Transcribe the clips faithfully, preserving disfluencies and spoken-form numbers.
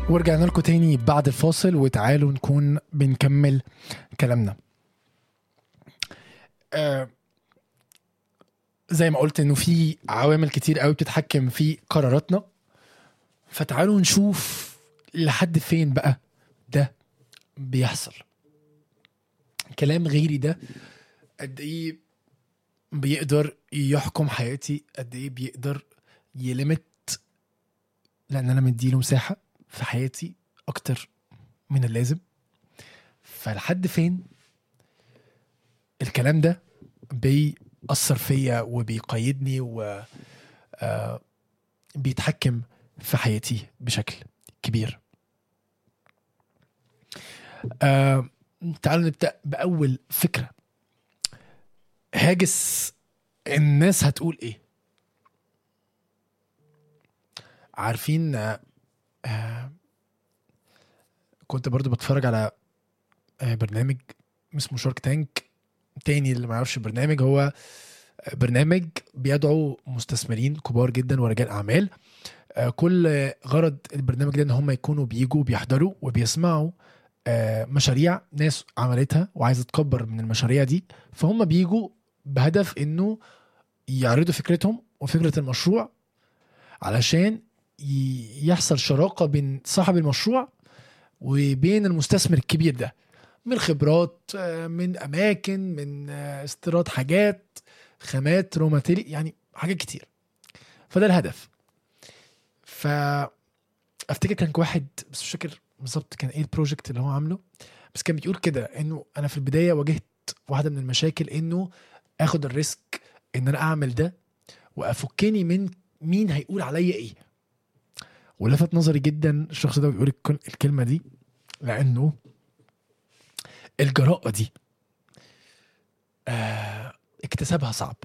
ورجعنا لكم تاني بعد الفاصل، وتعالوا نكون بنكمل كلامنا. آه زي ما قلت انه في عوامل كتير قوي بتتحكم في قراراتنا، فتعالوا نشوف لحد فين بقى ده بيحصل. كلام غيري ده قد ايه بيقدر يحكم حياتي، قد ايه بيقدر يلمت، لان انا مديله مساحة في حياتي اكتر من اللازم. فلحد فين الكلام ده بيأثر فيا وبيقيدني وبيتحكم في حياتي بشكل كبير. آه، تعالوا نبدأ بأول فكرة. هاجس الناس هتقول ايه؟ عارفين، آه، آه، كنت برضو بتفرج على آه، برنامج اسمه شارك تانك. تاني اللي ما يعرفش البرنامج، هو برنامج بيدعو مستثمرين كبار جدا ورجال أعمال. آه، كل غرض البرنامج ده ان هم يكونوا بيجوا بيحضروا وبيسمعوا آه، مشاريع ناس عملتها وعايزة تكبر من المشاريع دي. فهم بيجوا بهدف انه يعرضوا فكرتهم وفكرة المشروع، علشان ي- يحصل شراكة بين صاحب المشروع وبين المستثمر الكبير ده، من خبرات، آه، من أماكن، من آه، استيراد حاجات، خامات، رو ماتيريال، يعني حاجات كتير. فده الهدف. فافتكر كان واحد، بس مش فاكر بالظبط كان ايه البروجكت اللي هو عامله، بس كان بيقول كده انه انا في البدايه واجهت واحده من المشاكل، انه اخد الريسك ان انا اعمل ده وافكني من مين هيقول عليا ايه. ولفت نظري جدا الشخص ده بيقول الكل- الكلمه دي، لانه الجراءه دي آه اكتسابها صعب.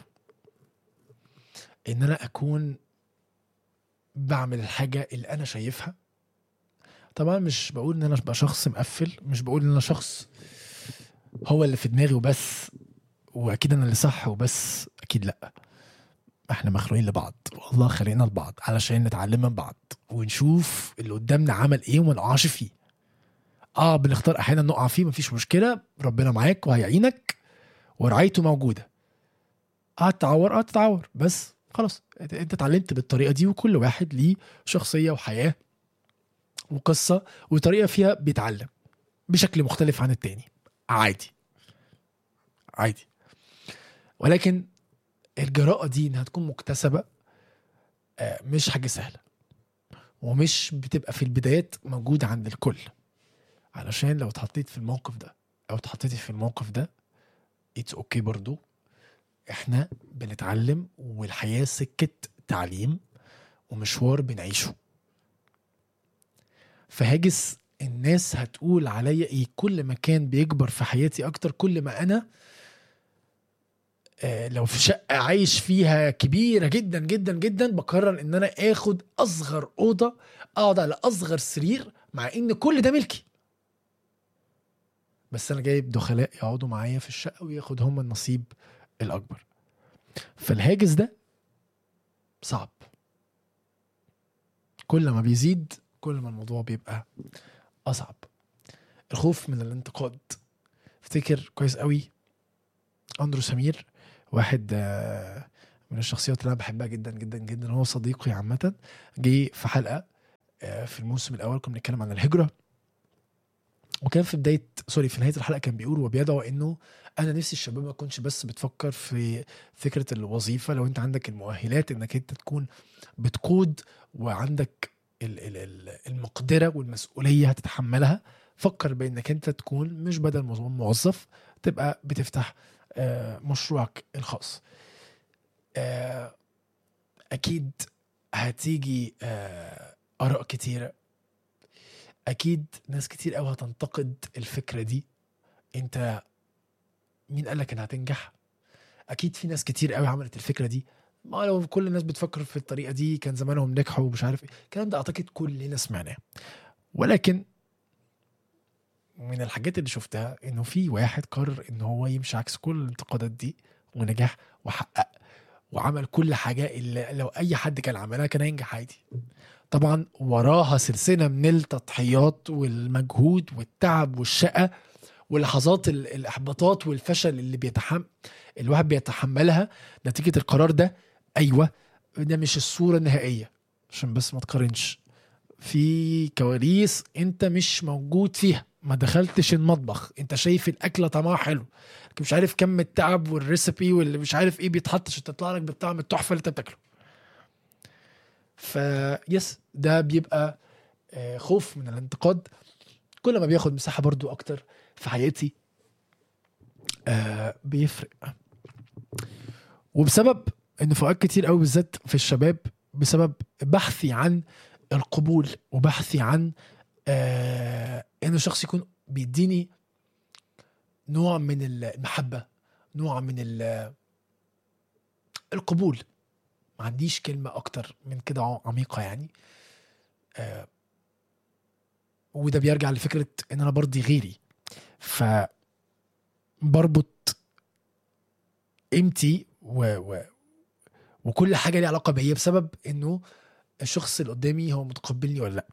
ان انا اكون بعمل الحاجه اللي انا شايفها. طبعا مش بقول ان انا ابقى شخص مقفل، مش بقول ان انا شخص هو اللي في دماغي وبس، واكيد انا اللي صح وبس، اكيد لا. احنا مخلوقين لبعض، والله خلقنا لبعض علشان نتعلم من بعض ونشوف اللي قدامنا عمل ايه وما نقعش فيه. اه بنختار احيانا نقع فيه، مفيش مشكله، ربنا معاك وهيعينك ورعايته موجوده. اه تتعور، اه تتعور، بس خلاص انت انت اتعلمت بالطريقه دي، وكل واحد ليه شخصيه وحياه وقصه وطريقه فيها بيتعلم بشكل مختلف عن التاني. عادي عادي. ولكن الجراءه دي انها تكون مكتسبه، آه، مش حاجه سهله، ومش بتبقى في البدايات موجودة عند الكل. علشان لو اتحطيت في الموقف ده او اتحطيتي في الموقف ده، اتس اوكي okay برضو. احنا بنتعلم، والحياة سكة تعليم ومشوار بنعيشه. فهاجس الناس هتقول عليا ايه؟ كل ما كان بيكبر في حياتي اكتر، كل ما انا آه لو في شقة عايش فيها كبيرة جدا جدا جدا، بقرر ان انا اخد اصغر اوضة، اقعد على اصغر سرير، مع ان كل ده ملكي، بس انا جايب دخلاء يقعدوا معايا في الشقه وياخد هم النصيب الاكبر. فالهاجس ده صعب. كل ما بيزيد كل ما الموضوع بيبقى اصعب. الخوف من الانتقاد. افتكر كويس قوي اندرو سمير، واحد آه، من الشخصيات اللي انا بحبها جدا جدا جدا، هو صديقي عامه. جه في حلقه آه، في الموسم الاول كنا بنتكلم عن الهجره، وكان في بدايه سوري في نهايه الحلقه كان بيقول وبيدعو انه انا نفسي الشباب ما تكونش بس بتفكر في فكره الوظيفه. لو انت عندك المؤهلات انك انت تكون بتقود، وعندك ال- ال- ال- المقدره والمسؤوليه هتتحملها، فكر بانك انت تكون مش بدل موظف، تبقى بتفتح آه، مشروعك الخاص. آه، اكيد هتيجي آه، اراء كتيره، اكيد ناس كتير قوي هتنتقد الفكره دي. انت مين قالك انها هتنجح؟ اكيد في ناس كتير قوي عملت الفكره دي. ما لو كل الناس بتفكر في الطريقه دي كان زمانهم نجحوا ومش عارف ايه الكلام ده، اعتقد كلنا سمعناه. ولكن من الحاجات اللي شفتها انه في واحد قرر ان هو يمشي عكس كل الانتقادات دي، ونجح وحقق وعمل كل حاجه اللي لو اي حد كان عملها كان هينجح عادي. طبعا وراها سلسلة من التضحيات والمجهود والتعب والشقة ولحظات ال- الإحباطات والفشل اللي بيتحمل الواحد بيتحملها نتيجة القرار ده. أيوة، ده مش الصورة النهائية، عشان بس ما تقارنش. في كواليس انت مش موجود فيها، ما دخلتش المطبخ، انت شايف الاكله طعمها حلو لكن مش عارف كم التعب والريسبي واللي مش عارف ايه بيتحط عشان تطلع لك بالطعم التحفه اللي انت بتاكله. ف يس، ده بيبقى آه، خوف من الانتقاد. كل ما بياخد مساحه برضو اكتر في حياتي آه، بيفرق. وبسبب ان في اوقات كتير قوي بالذات في الشباب، بسبب بحثي عن القبول وبحثي عن آه ان الشخص يكون بيديني نوع من المحبة، نوع من ال- القبول. ما عنديش كلمة اكتر من كده عميقة يعني. آه وده بيرجع لفكرة ان انا برضي غيري، فبربط قيمتي و... و... وكل حاجة ليها علاقة بيا بسبب انه الشخص اللي قدامي هو متقبلني ولا لا.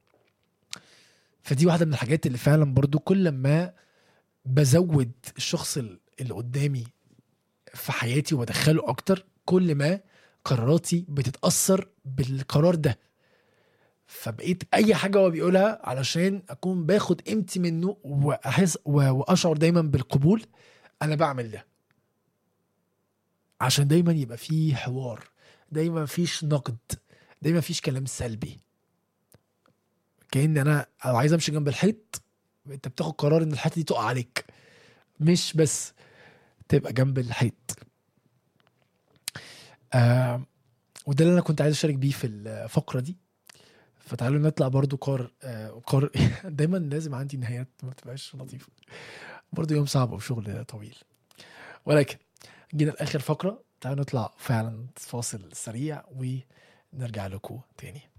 فدي واحدة من الحاجات اللي فعلا برضو كل ما بزود الشخص اللي قدامي في حياتي وادخله اكتر، كل ما قراراتي بتتأثر بالقرار ده. فبقيت اي حاجة هو بيقولها علشان اكون باخد قيمتي منه واحس و- واشعر دايما بالقبول، انا بعمل ده عشان دايما يبقى فيه حوار، دايما فيش نقد، دايما فيش كلام سلبي. كأن انا لو عايز امشي جنب الحيط، انت بتاخد قرار ان الحيط دي تقع عليك، مش بس تبقى جنب الحيط. آه وده اللي انا كنت عايز اشارك بيه في الفقرة دي. فتعالوا نطلع برضو قار آه قار دايما لازم عندي نهايات ما بتبقاش لطيفة، برضو يوم صعب وشغل طويل. ولكن جينا لآخر فقرة، تعالوا نطلع فعلا فاصل سريع ونرجع لكم تاني.